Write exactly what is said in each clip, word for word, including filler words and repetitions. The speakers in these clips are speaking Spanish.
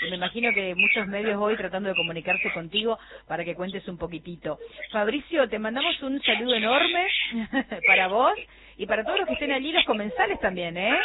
me imagino que muchos medios hoy tratando de comunicarse contigo para que cuentes un poquitito. Fabricio, te mandamos un saludo enorme para vos y para todos los que estén allí, los comensales también, ¿eh?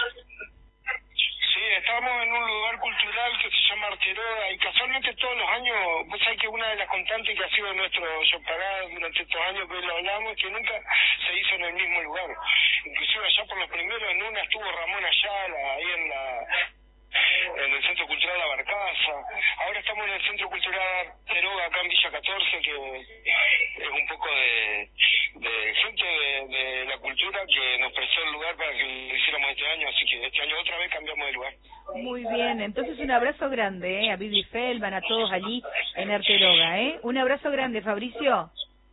Sí, estamos en un lugar cultural que se llama Arteroga y casualmente todos los años, vos sabés que una de las constantes que ha sido nuestro Yopará durante estos años que lo hablamos, que nunca se hizo en el mismo lugar. Inclusive allá por los primeros, en una estuvo Ramón Ayala, ahí en la en el Centro Cultural La Barcaza. Ahora estamos en el Centro Cultural Arteroga, acá en Villa catorce, que es un poco de, de gente de, de la cultura que nos prestó el lugar para que lo hiciéramos este año, así que este año otra vez cambiamos de lugar. Muy bien, entonces un abrazo grande, ¿eh? A Vivi Feldman, a todos allí en Arteroga, ¿eh? Un abrazo grande, Fabricio.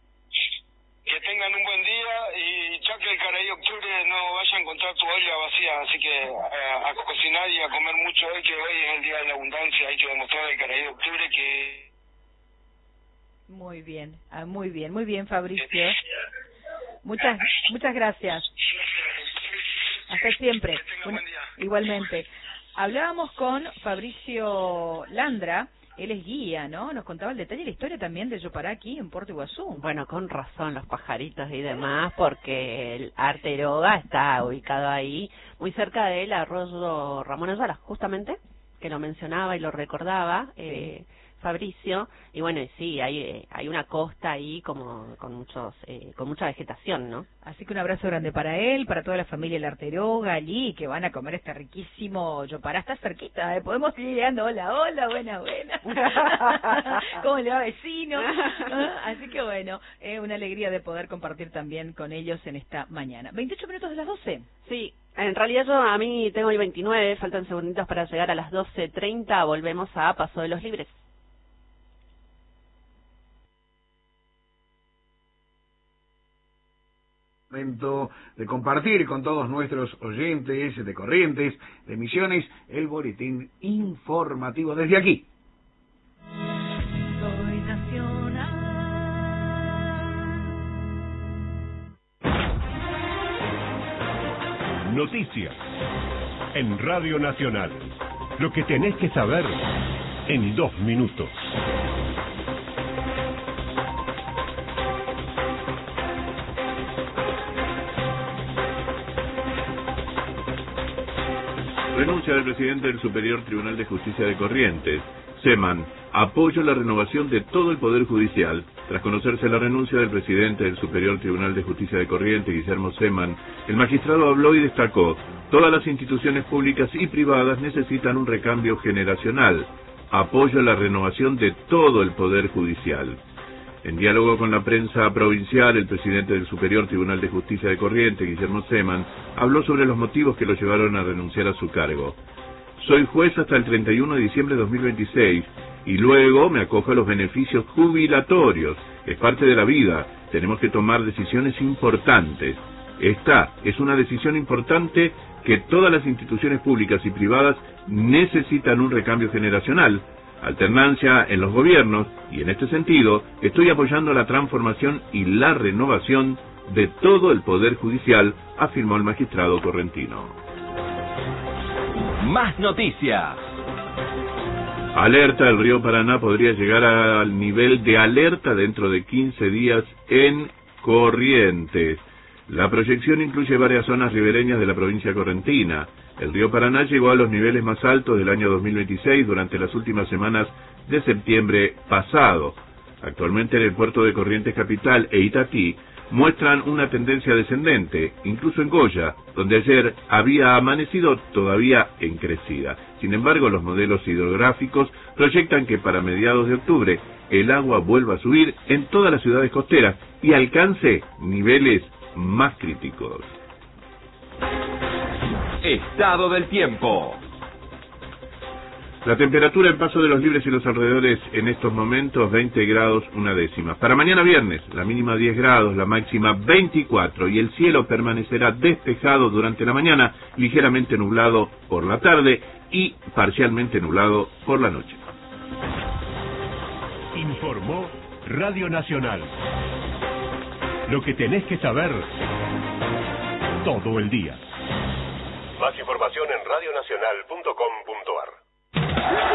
Que tengan un buen día y ya que el Caraí Octubre no vaya a encontrar tu olla vacía, así que a, a cocinar y a comer mucho hoy, que hoy es el día de la abundancia, hay que demostrar el Caraí Octubre que... Muy bien, ah, muy bien, muy bien, Fabricio. Muchas, muchas gracias. Hasta siempre. Bueno, igualmente. Hablábamos con Fabricio Landra. Él es guía, ¿no? Nos contaba el detalle de la historia también de Yopará aquí en Puerto Iguazú. Bueno, con razón, los pajaritos y demás, porque el Arteroga está ubicado ahí, muy cerca del arroyo Ramón Ayala, justamente, que lo mencionaba y lo recordaba, sí. eh, Fabricio, y bueno, y sí, hay eh, hay una costa ahí como con muchos eh, con mucha vegetación, ¿no? Así que un abrazo grande para él, para toda la familia del Arteroga, allí, que van a comer este riquísimo Yopará. Está cerquita, ¿eh? Podemos ir llegando, hola, hola, buena, buena. ¿Cómo le va, vecino? Así que bueno, es eh, una alegría de poder compartir también con ellos en esta mañana. veintiocho minutos de las doce. Sí, en realidad yo a mí tengo el veintinueve, faltan segunditos para llegar a las doce treinta, volvemos a Paso de los Libres. Momento de compartir con todos nuestros oyentes de Corrientes, de Misiones, el boletín informativo desde aquí. Soy nacional. Noticias en Radio Nacional. Lo que tenés que saber en dos minutos. Renuncia del presidente del Superior Tribunal de Justicia de Corrientes. Seman, apoyo la renovación de todo el Poder Judicial. Tras conocerse la renuncia del presidente del Superior Tribunal de Justicia de Corrientes, Guillermo Seman, el magistrado habló y destacó: todas las instituciones públicas y privadas necesitan un recambio generacional. Apoyo la renovación de todo el Poder Judicial. En diálogo con la prensa provincial, el presidente del Superior Tribunal de Justicia de Corrientes, Guillermo Seman, habló sobre los motivos que lo llevaron a renunciar a su cargo. Soy juez hasta el treinta y uno de diciembre de dos mil veintiséis y luego me acojo a los beneficios jubilatorios. Es parte de la vida. Tenemos que tomar decisiones importantes. Esta es una decisión importante que todas las instituciones públicas y privadas necesitan un recambio generacional. Alternancia en los gobiernos, y en este sentido estoy apoyando la transformación y la renovación de todo el Poder Judicial, afirmó el magistrado correntino. Más noticias. Alerta: el río Paraná podría llegar al nivel de alerta dentro de quince días en Corrientes. La proyección incluye varias zonas ribereñas de la provincia correntina. El río Paraná llegó a los niveles más altos del año dos mil veintiséis durante las últimas semanas de septiembre pasado. Actualmente en el puerto de Corrientes Capital e Itatí muestran una tendencia descendente, incluso en Goya, donde ayer había amanecido todavía en crecida. Sin embargo, los modelos hidrográficos proyectan que para mediados de octubre el agua vuelva a subir en todas las ciudades costeras y alcance niveles más críticos. Estado del tiempo. La temperatura en Paso de los Libres y los alrededores en estos momentos veinte grados una décima. Para mañana viernes, la mínima diez grados, la máxima veinticuatro, y el cielo permanecerá despejado durante la mañana, ligeramente nublado por la tarde y parcialmente nublado por la noche. Informó Radio Nacional. Lo que tenés que saber todo el día. Más información en radionacional punto com punto ar.